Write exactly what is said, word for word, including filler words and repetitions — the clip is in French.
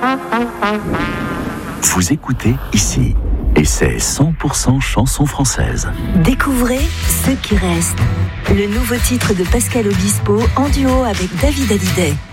Vous écoutez ici, et c'est cent pour cent chanson française. Découvrez Ce qui reste, le nouveau titre de Pascal Obispo en duo avec David Hallyday.